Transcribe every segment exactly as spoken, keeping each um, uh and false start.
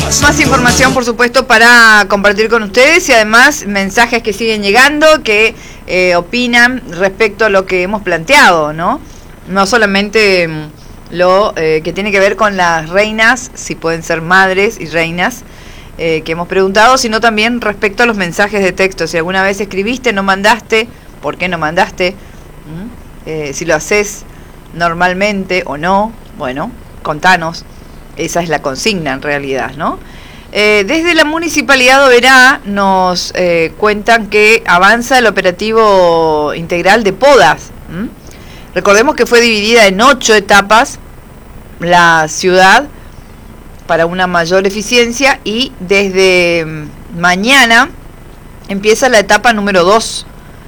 Más información, por supuesto, para compartir con ustedes y además mensajes que siguen llegando que eh, opinan respecto a lo que hemos planteado, ¿no? No solamente lo eh, que tiene que ver con las reinas, si pueden ser madres y reinas, eh, que hemos preguntado, sino también respecto a los mensajes de texto. Si alguna vez escribiste, no mandaste, ¿por qué no mandaste? ¿Mm? Eh, si lo haces normalmente o no, bueno, contanos. Esa es la consigna en realidad, ¿no? Eh, desde la Municipalidad de Oberá nos eh, cuentan que avanza el operativo integral de podas. ¿Mm? Recordemos que fue dividida en ocho etapas la ciudad para una mayor eficiencia y desde mañana empieza la etapa número dos,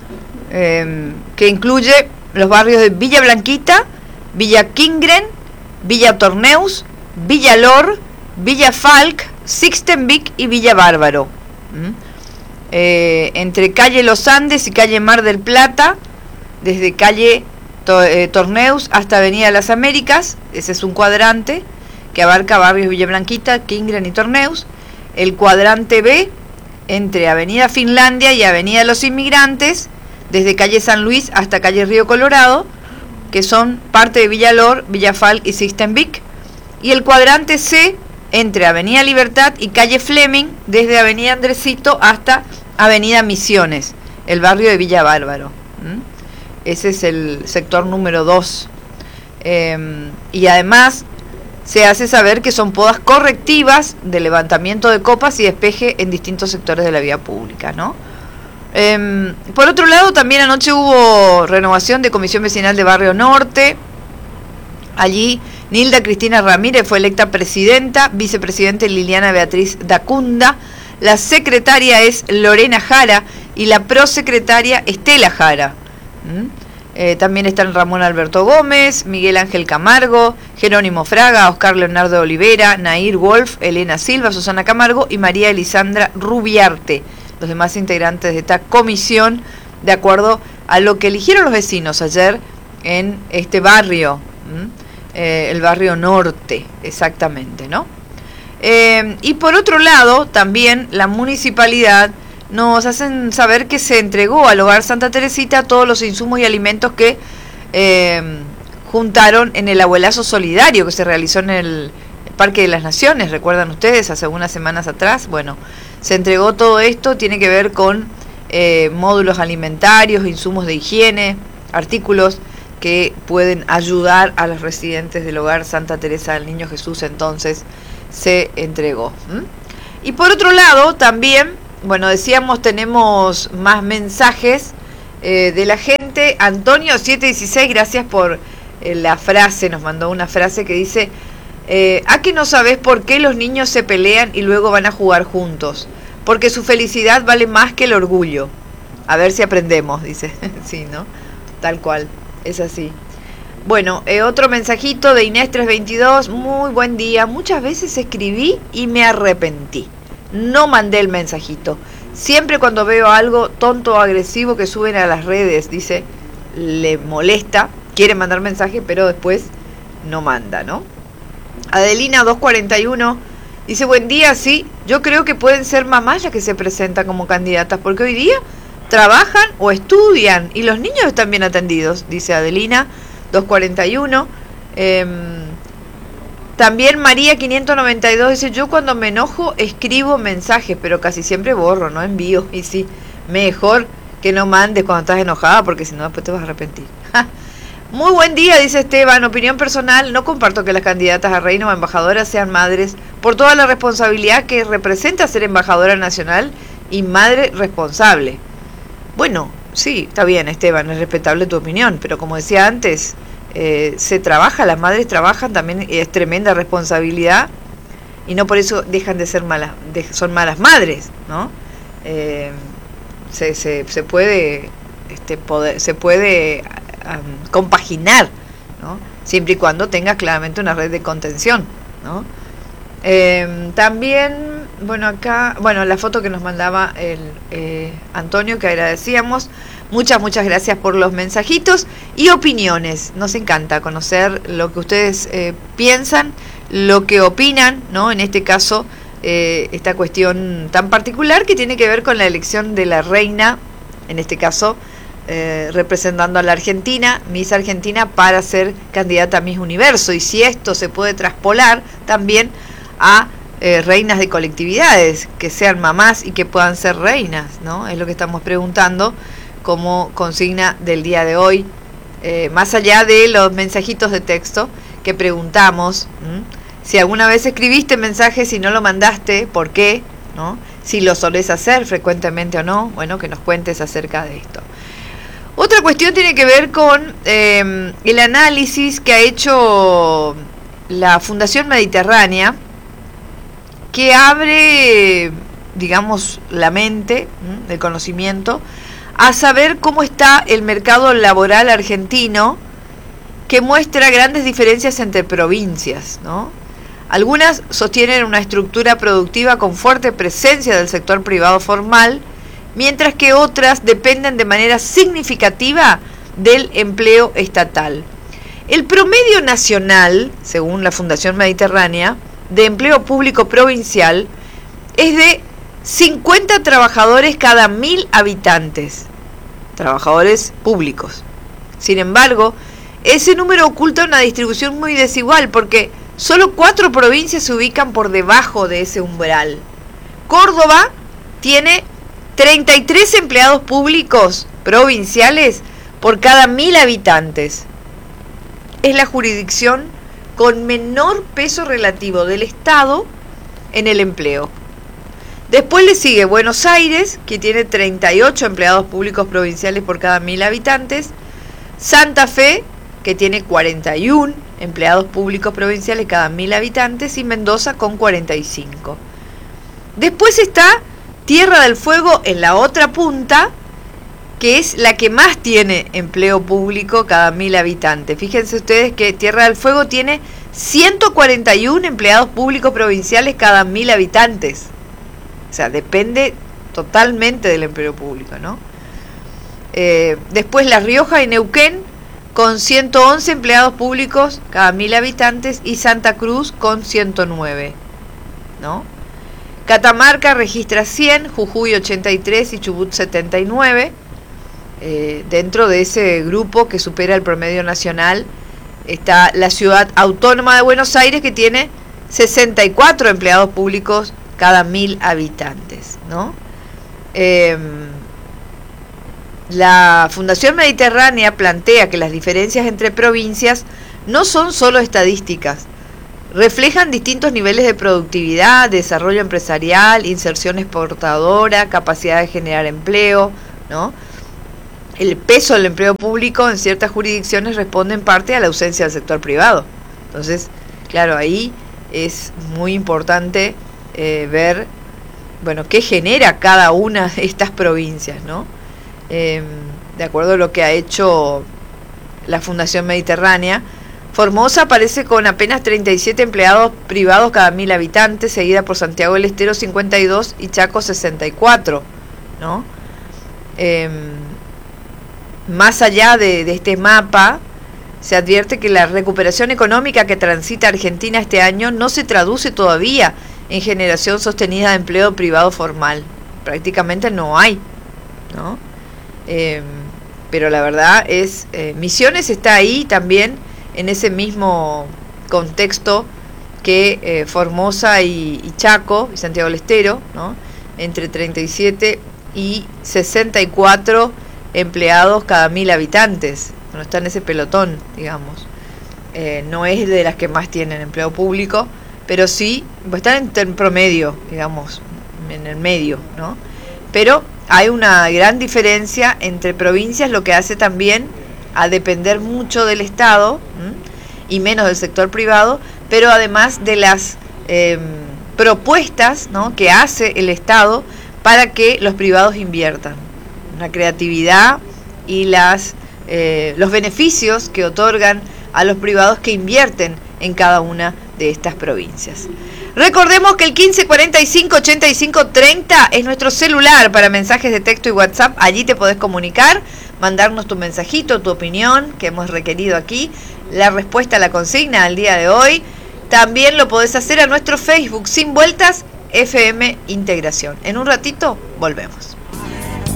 eh, que incluye los barrios de Villa Blanquita, Villa Kingren, Villa Torneus, Villa Lor, Villa Falk, Sixtenvic y Villa Bárbaro. ¿Mm? Eh, entre calle Los Andes y calle Mar del Plata, desde calle to, eh, Torneus hasta avenida Las Américas, ese es un cuadrante que abarca barrios Villa Blanquita, Kingren y Torneus. El cuadrante B, entre avenida Finlandia y avenida Los Inmigrantes, desde calle San Luis hasta calle Río Colorado, que son parte de Villa Lor, Villa Falk y Sixtenvic. Y el cuadrante C, entre avenida Libertad y calle Fleming, desde avenida Andresito hasta avenida Misiones, el barrio de Villa Bárbaro. ¿Mm? Ese es el sector número dos. Eh, y además se hace saber que son podas correctivas de levantamiento de copas y despeje en distintos sectores de la vía pública, ¿no? Eh, por otro lado, también anoche hubo renovación de Comisión Vecinal de Barrio Norte. Allí Nilda Cristina Ramírez fue electa presidenta, vicepresidente Liliana Beatriz Dacunda, la secretaria es Lorena Jara y la prosecretaria Estela Jara. ¿Mm? Eh, también están Ramón Alberto Gómez, Miguel Ángel Camargo, Jerónimo Fraga, Oscar Leonardo Olivera, Nair Wolf, Elena Silva, Susana Camargo y María Elisandra Rubiarte, los demás integrantes de esta comisión, de acuerdo a lo que eligieron los vecinos ayer en este barrio. ¿Mm? Eh, el barrio norte, exactamente, ¿no? Eh, y por otro lado, también la municipalidad nos hacen saber que se entregó al Hogar Santa Teresita todos los insumos y alimentos que eh, juntaron en el abuelazo solidario que se realizó en el Parque de las Naciones, ¿recuerdan ustedes? Hace unas semanas atrás. Bueno, se entregó todo esto, tiene que ver con eh, módulos alimentarios, insumos de higiene, artículos que pueden ayudar a los residentes del Hogar Santa Teresa del Niño Jesús. Entonces se entregó. ¿Mm? Y por otro lado también, bueno, decíamos, tenemos más mensajes eh, de la gente. Antonio siete dieciséis, gracias por eh, la frase, nos mandó una frase que dice: eh, ¿a que no sabes por qué los niños se pelean y luego van a jugar juntos? Porque su felicidad vale más que el orgullo. A ver si aprendemos, dice. Sí, ¿no? Tal cual. Es así. Bueno, eh, otro mensajito de Inés trescientos veintidós. Muy buen día. Muchas veces escribí y me arrepentí. No mandé el mensajito. Siempre cuando veo algo tonto o agresivo que suben a las redes, dice, le molesta, quiere mandar mensaje, pero después no manda, ¿no? Adelina doscientos cuarenta y uno dice: buen día, sí, yo creo que pueden ser mamás las que se presentan como candidatas, porque hoy día trabajan o estudian y los niños están bien atendidos, dice Adelina doscientos cuarenta y uno. Eh, también María quinientos noventa y dos dice: yo cuando me enojo escribo mensajes, pero casi siempre borro, no envío. Y sí, mejor que no mandes cuando estás enojada, porque si no después te vas a arrepentir. Muy buen día, dice Esteban. Opinión personal, no comparto que las candidatas a reina o embajadora sean madres por toda la responsabilidad que representa ser embajadora nacional y madre responsable. Bueno, sí, está bien, Esteban, es respetable tu opinión, pero como decía antes, eh, se trabaja, las madres trabajan también, es tremenda responsabilidad y no por eso dejan de ser malas, de, son malas madres, ¿no? Eh, se, se, se puede, este, poder, se puede um, compaginar, ¿no? Siempre y cuando tengas claramente una red de contención, ¿no? Eh, también, bueno, acá, bueno, la foto que nos mandaba el eh, Antonio, que agradecíamos. Muchas, muchas gracias por los mensajitos y opiniones. Nos encanta conocer lo que ustedes eh, piensan, lo que opinan, ¿no? En este caso, eh, esta cuestión tan particular que tiene que ver con la elección de la reina, en este caso eh, representando a la Argentina, Miss Argentina, para ser candidata a Miss Universo, y si esto se puede traspolar también a eh, reinas de colectividades, que sean mamás y que puedan ser reinas, ¿no? Es lo que estamos preguntando como consigna del día de hoy, eh, más allá de los mensajitos de texto que preguntamos, ¿m? Si alguna vez escribiste mensajes y no lo mandaste, ¿por qué? ¿No? Si lo solés hacer frecuentemente o no, bueno, que nos cuentes acerca de esto. Otra cuestión tiene que ver con eh, el análisis que ha hecho la Fundación Mediterránea, que abre, digamos, la mente, ¿m? el conocimiento, a saber cómo está el mercado laboral argentino, que muestra grandes diferencias entre provincias, ¿no? Algunas sostienen una estructura productiva con fuerte presencia del sector privado formal, mientras que otras dependen de manera significativa del empleo estatal. El promedio nacional, según la Fundación Mediterránea, de empleo público provincial es de cincuenta trabajadores cada mil habitantes, trabajadores públicos. Sin embargo, ese número oculta una distribución muy desigual, porque solo cuatro provincias se ubican por debajo de ese umbral. Córdoba tiene treinta y tres empleados públicos provinciales por cada mil habitantes. Es la jurisdicción con menor peso relativo del Estado en el empleo. Después le sigue Buenos Aires, que tiene treinta y ocho empleados públicos provinciales por cada mil habitantes. Santa Fe, que tiene cuarenta y uno empleados públicos provinciales cada mil habitantes, y Mendoza con cuarenta y cinco. Después está Tierra del Fuego en la otra punta, que es la que más tiene empleo público cada mil habitantes. Fíjense ustedes que Tierra del Fuego tiene ciento cuarenta y uno empleados públicos provinciales cada mil habitantes. O sea, depende totalmente del empleo público, ¿no? Eh, después La Rioja y Neuquén con ciento once empleados públicos cada mil habitantes, y Santa Cruz con ciento nueve, ¿no? Catamarca registra cien, Jujuy ochenta y tres y Chubut setenta y nueve. Eh, dentro de ese grupo que supera el promedio nacional está la Ciudad Autónoma de Buenos Aires, que tiene sesenta y cuatro empleados públicos cada mil habitantes, ¿no? Eh, la Fundación Mediterránea plantea que las diferencias entre provincias no son solo estadísticas, reflejan distintos niveles de productividad, desarrollo empresarial, inserción exportadora, capacidad de generar empleo, ¿no? El peso del empleo público en ciertas jurisdicciones responde en parte a la ausencia del sector privado. Entonces, claro, ahí es muy importante eh, ver, bueno, qué genera cada una de estas provincias, ¿no? Eh, de acuerdo a lo que ha hecho la Fundación Mediterránea, Formosa aparece con apenas treinta y siete empleados privados cada mil habitantes, seguida por Santiago del Estero cincuenta y dos y Chaco sesenta y cuatro, ¿no? Eh, más allá de, de este mapa, se advierte que la recuperación económica que transita Argentina este año no se traduce todavía en generación sostenida de empleo privado formal. Prácticamente no hay, ¿no? Eh, pero la verdad es, eh, Misiones está ahí también en ese mismo contexto que eh, Formosa y, y Chaco y Santiago del Estero, ¿no? Entre treinta y siete y sesenta y cuatro empleados cada mil habitantes. No está en ese pelotón, digamos. Eh, no es de las que más tienen empleo público, pero sí, pues están en, en promedio, digamos, en el medio, ¿no? Pero hay una gran diferencia entre provincias, lo que hace también a depender mucho del Estado, ¿m? y menos del sector privado, pero además de las eh, propuestas, ¿no?, que hace el Estado para que los privados inviertan, la creatividad y las eh, los beneficios que otorgan a los privados que invierten en cada una de estas provincias. Recordemos que el quince cuarenta y cinco ochenta y cinco treinta es nuestro celular para mensajes de texto y WhatsApp. Allí te podés comunicar, mandarnos tu mensajito, tu opinión que hemos requerido aquí, la respuesta a la consigna del día de hoy. También lo podés hacer a nuestro Facebook Sin Vueltas F M Integración. En un ratito volvemos.